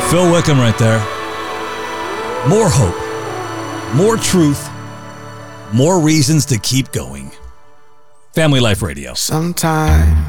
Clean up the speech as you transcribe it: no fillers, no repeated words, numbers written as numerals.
Phil Wickham right there. More hope, more truth, more reasons to keep going. Family Life Radio. Sometimes